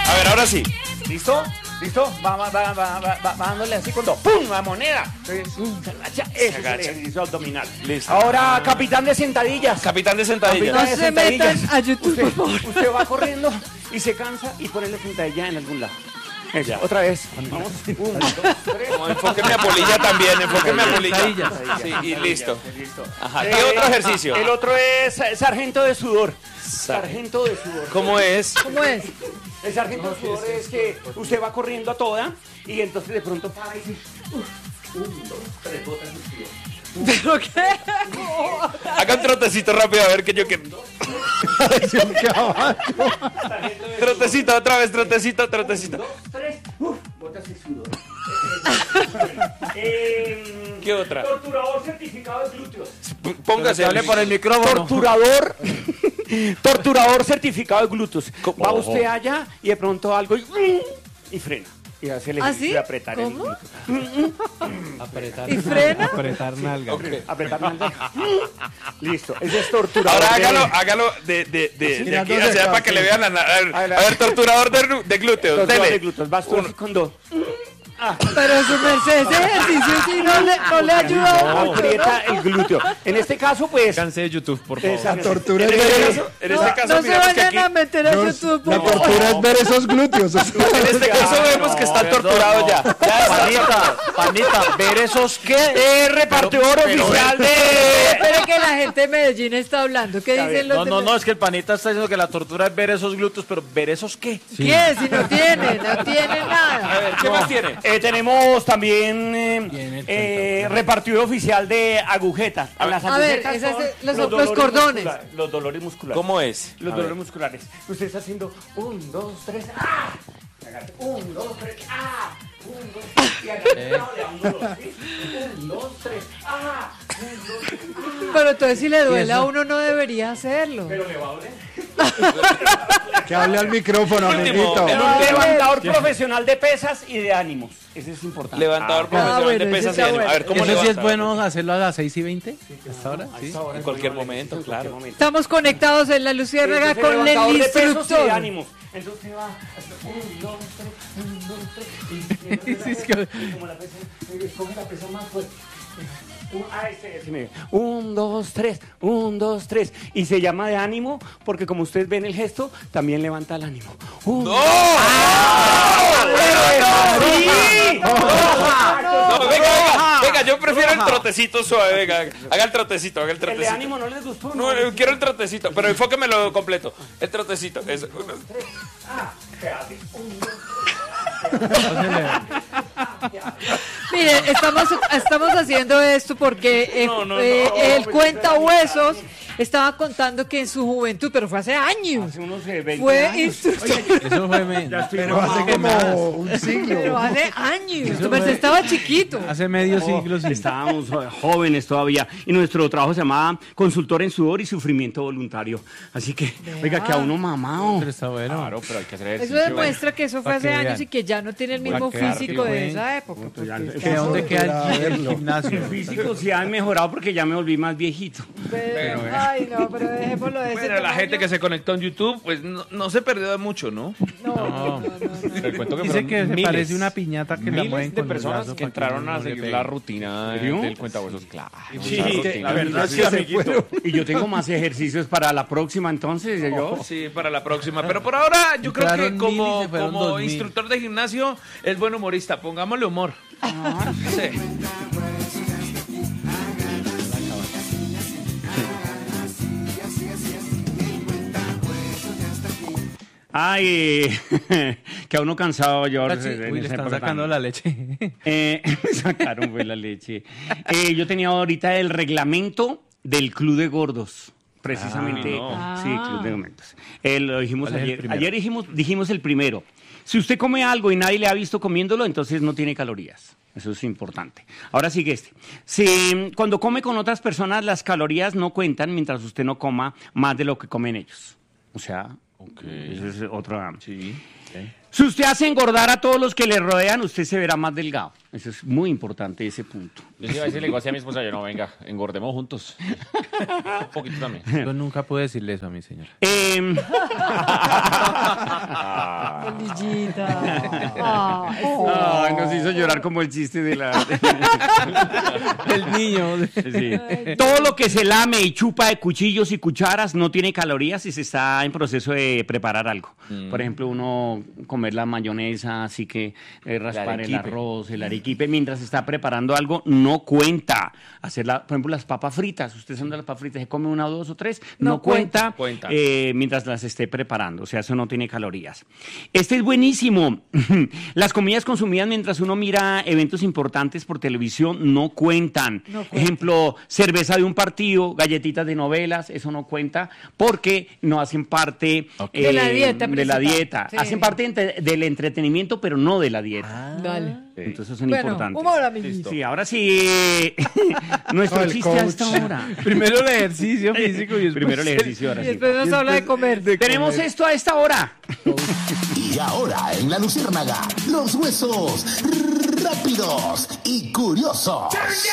A ver, ahora sí. ¿Listo? ¿Listo? Va dándole así cuando ¡pum! La moneda. Entonces, se agacha. Ese es el agacha. ejercicio abdominal. Listo. Ahora, capitán de sentadillas. Capitán de sentadillas. Capitán No de se metan sentadillas. a YouTube, por favor. Usted va corriendo y se cansa y pone la sentadilla en algún lado. Eso, Ya. otra vez. Vamos. 1, 2, 3. No, enfóqueme a polilla también, enfóqueme a polilla. Sentadillas. Sí, y listo. Listo. Ajá. ¿Qué otro ejercicio? El otro es sargento de sudor. Sargento de sudor. ¿Cómo es? ¿Cómo es? El sargento de sudor es que usted va corriendo a toda y entonces de pronto para y dice, 1, 2, 3, botas el sudor. ¿Pero qué? Haga un trotecito rápido a ver que yo quiero. Trotecito, otra vez, trotecito. 1, 2, 3, botas el sudor. ¿Qué otra? Torturador certificado de glúteos. Póngase. Hable por el micrófono. Torturador certificado de glúteos. ¿Cómo? Va usted allá y de pronto algo y frena. Y hace el ¿Ah, ejercicio sí? de apretar ¿Cómo? el glúteo. Apretar. ¿Y frena? Apretar nalga. Apretar la nalga. Listo. Ese es torturador. Ahora hágalo de aquí hacia allá para que le vean a ver, torturador de glúteos. Torturador Dele. de glúteos. Vas tú así con dos. Pero su merced, ese ejercicio sí no le ayuda. Aprieta el glúteo. En este caso, pues. Canse de YouTube, por favor. esa tortura En es este ver, caso, en este caso No se miramos que vayan aquí. a meter a YouTube, por la favor. tortura es ver esos glúteos. En este caso vemos que está torturado ya. Panita, ver esos qué. Repartidor oficial de. Espere que la gente de Medellín está hablando. ¿Qué dicen los de Es que el panita está diciendo que la tortura es ver esos glúteos, pero ¿ver esos qué? ¿Qué? Si no tiene A nada. ver, ¿qué más tiene? Tenemos también repartidor oficial de agujetas. A Las ver, agujetas ese son es los dolores cordones. musculares, los dolores musculares. ¿Cómo es? Los A dolores ver. musculares. Usted está haciendo 1, 2, 3, ¡ah! 1, 2, 3, ¡ah! 1, 2, 3, y agarra le da un dolor, ¿sí? 1, 2, 3, ¡ah! 1, 2, 3, ¡ah! Pero entonces si le duele a uno no debería hacerlo. Pero le va a doler. Que hable al micrófono, Último, amiguito. el Ah, Levantador profesional de pesas y de ánimos. Ese es importante. Levantador profesional bueno, de ese pesas y está ánimo. A ver, bueno. ¿cómo Eso sí levanta? es bueno hacerlo a las 6:20. ¿Hasta ahora? Sí. En cualquier momento, claro. Estamos conectados en la Luciérnaga Entonces, con el levantador de pesos y de instructor. ánimos. Entonces va 1, 2, 3, 1, 2, 3 y como la pesa, escoge la pesa más fuerte. 1, 2, 3, 1, 2, 3 y se llama de ánimo porque como ustedes ven el gesto también levanta el ánimo. ¡No! ¡Sí! No, venga, yo prefiero el trotecito suave, venga, haga el trotecito. El de ánimo no les gustó. No, quiero el trotecito, pero enfóquemelo completo. El trotecito, eso. Mire, estamos haciendo esto porque el cuenta huesos estaba contando que en su juventud, pero fue hace años, Hace unos 20 fue años. instructor. Eso fue menos. Pero hace como un siglo. Pero hace años, su merced estaba chiquito. Hace medio siglo, sí. Estábamos jóvenes todavía y nuestro trabajo se llamaba consultor en sudor y sufrimiento voluntario. Así que, oiga, que a uno mamado. Pero está bueno. Claro, pero hay que hacer Eso demuestra que eso fue Para hace que años vean. y que ya no tiene el mismo Para que físico de vean. esa época. Pues ya, porque ¿Que dónde queda el gimnasio? el físico sí ha mejorado porque ya me volví más viejito. Ay, no, pero dejémoslo de ese Bueno, la tamaño. gente que se conectó en YouTube, pues no se perdió de mucho, ¿no? No. Te cuento que Dice fueron que se miles, parece una piñata que la miles mueven de con el personas brazo que para entraron no a le seguir pegue. la rutina ¿Serio? del cuentahuesos. Claro. Sí, la rutina. la verdad sí, amiguito. Y yo tengo más ejercicios para la próxima, entonces, yo. Sí, para la próxima. Pero por ahora, yo creo que Entraron 1000 y como, se fueron como 2000. instructor de gimnasio, es buen humorista. Pongámosle humor. Sí. Ay, que a uno cansado yo. Uy, le están sacando la leche. Me sacaron pues la leche. Yo tenía ahorita el reglamento del Club de Gordos. Precisamente, sí, Club de Gordos. Lo dijimos ¿Cuál es el ayer. primero? Ayer dijimos el primero. Si usted come algo y nadie le ha visto comiéndolo, entonces no tiene calorías. Eso es importante. Ahora sigue este. Cuando come con otras personas, las calorías no cuentan mientras usted no coma más de lo que comen ellos. O sea, eso es otra. Sí. Si usted hace engordar a todos los que le rodean, usted se verá más delgado. Eso es muy importante, ese punto. Yo sí a veces le digo así a mi esposa, yo no, venga, engordemos juntos. Un poquito también. Yo nunca pude decirle eso a mi señora. Feliz Ardillita. Ay, nos hizo llorar como el chiste de El niño. Sí. Todo lo que se lame y chupa de cuchillos y cucharas no tiene calorías si se está en proceso de preparar algo. Por ejemplo, uno comer la mayonesa, así que raspar el arroz, el arequipe, mientras está preparando algo, no cuenta. Por ejemplo, las papas fritas. Usted son de las papas fritas, se come una o dos o tres, no cuenta. Mientras las esté preparando. O sea, eso no tiene calorías. Este es buenísimo. Las comidas consumidas mientras uno mira eventos importantes por televisión no cuentan. Ejemplo, cerveza de un partido, galletitas de novelas, eso no cuenta porque no hacen parte de la dieta. Sí. Hacen parte del entretenimiento, pero no de la dieta. Dale. Entonces son importantes. Humor, amiguito. Sí, ahora sí. Nuestro chiste a esta hora. Primero el ejercicio físico y después... Primero el ejercicio, ahora Y sí. después nos habla de comer. Tenemos esto a esta hora. Y ahora en La Luciérnaga, los huesos rápidos y curiosos.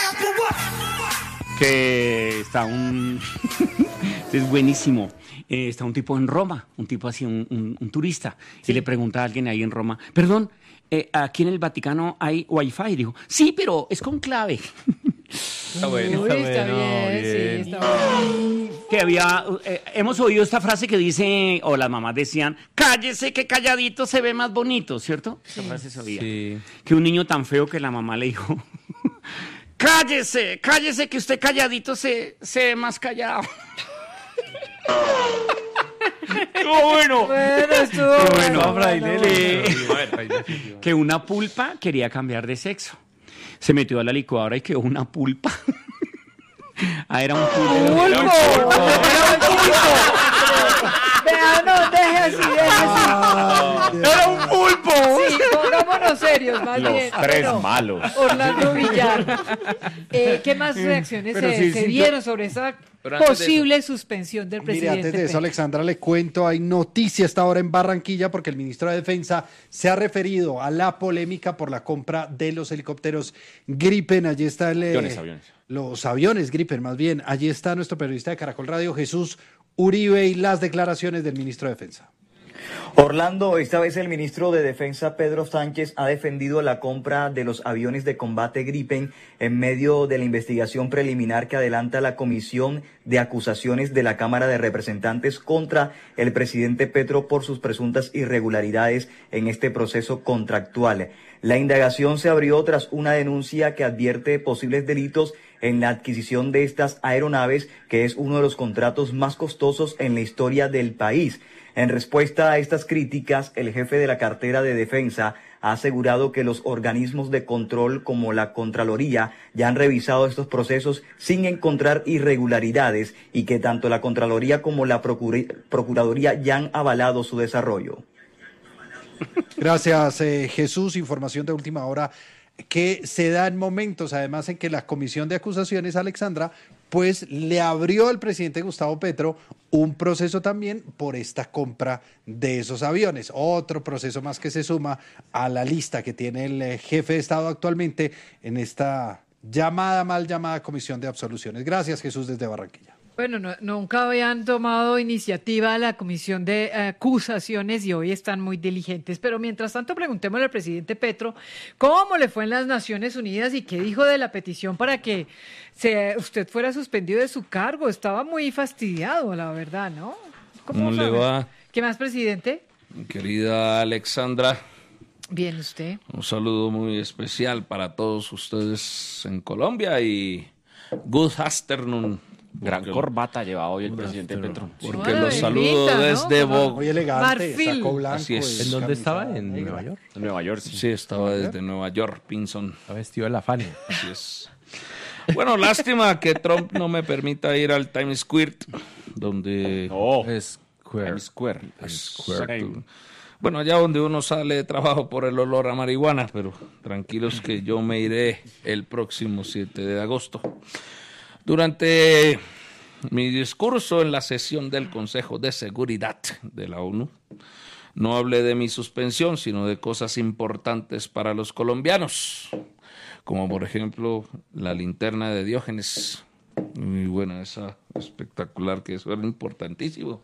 Que está es buenísimo. Está un tipo en Roma, un tipo así, un turista, y le pregunta a alguien ahí en Roma, perdón, aquí en el Vaticano hay Wi-Fi. Y dijo, sí, pero es con clave. Está bien, sí, está bien. Que hemos oído esta frase que dice, o las mamás decían, cállese que calladito se ve más bonito, ¿cierto? Esa frase se oía. Sí. Que un niño tan feo que la mamá le dijo, cállese que usted calladito se ve más callado. Bueno, estuvo bueno. bueno. Que una pulpa quería cambiar de sexo. Se metió a la licuadora y quedó una pulpa. Era un pulpo. Era un pulpo. Vea, no, deje así. ¡Era un pulpo! Sí, pongámonos serios, más bien. Los tres malos. Orlando Villar. ¿Qué más reacciones se dieron sobre esa posible suspensión del Mire, presidente? antes de eso, Petro? Alexandra, le cuento, hay noticia esta hora en Barranquilla porque el ministro de Defensa se ha referido a la polémica por la compra de los helicópteros Gripen. Allí está Aviones. los aviones Gripen, más bien. Allí está nuestro periodista de Caracol Radio, Jesús Uribe, y las declaraciones del ministro de Defensa. Orlando, esta vez el ministro de Defensa Pedro Sánchez ha defendido la compra de los aviones de combate Gripen en medio de la investigación preliminar que adelanta la Comisión de Acusaciones de la Cámara de Representantes contra el presidente Petro por sus presuntas irregularidades en este proceso contractual. La indagación se abrió tras una denuncia que advierte posibles delitos en la adquisición de estas aeronaves, que es uno de los contratos más costosos en la historia del país. En respuesta a estas críticas, el jefe de la cartera de defensa ha asegurado que los organismos de control como la Contraloría ya han revisado estos procesos sin encontrar irregularidades y que tanto la Contraloría como la Procuraduría ya han avalado su desarrollo. Gracias, Jesús. Información de última hora que se da en momentos, además, en que la Comisión de Acusaciones, Alexandra, pues le abrió al presidente Gustavo Petro un proceso también por esta compra de esos aviones. Otro proceso más que se suma a la lista que tiene el jefe de Estado actualmente en esta mal llamada Comisión de Absoluciones. Gracias, Jesús, desde Barranquilla. Bueno, nunca habían tomado iniciativa la Comisión de Acusaciones y hoy están muy diligentes. Pero mientras tanto, preguntémosle al presidente Petro cómo le fue en las Naciones Unidas y qué dijo de la petición para que usted fuera suspendido de su cargo. Estaba muy fastidiado, la verdad, ¿no? ¿Cómo le va? ¿Qué más, presidente? Querida Alexandra. Bien, ¿usted? Un saludo muy especial para todos ustedes en Colombia y good afternoon. Gran corbata lleva hoy el presidente Petro. Porque los saludo desde Bogotá. Muy elegante, Marfil. saco blanco. Así es. y ¿En dónde camisa estaba? ¿En negra. Nueva York? En Nueva York, sí. Sí, estaba desde Nueva York, Pinson. Está vestido de la Fania. Así es. Bueno, lástima que Trump no me permita ir al Times Square, donde... Es queer. Times Square. Exacto. Bueno, allá donde uno sale de trabajo por el olor a marihuana, pero tranquilos que yo me iré el próximo 7 de agosto. Durante mi discurso en la sesión del Consejo de Seguridad de la ONU, no hablé de mi suspensión, sino de cosas importantes para los colombianos, como por ejemplo la linterna de Diógenes. Muy buena esa, espectacular, que eso era importantísimo.